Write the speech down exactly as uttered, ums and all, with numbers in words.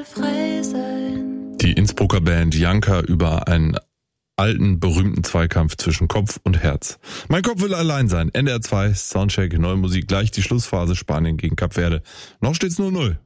frei sein. Die Innsbrucker Band Janka über einen alten, berühmten Zweikampf zwischen Kopf und Herz. Mein Kopf will allein sein. N D R zwei, Soundcheck, neue Musik, gleich die Schlussphase, Spanien gegen Kap Verde. Noch steht's null null.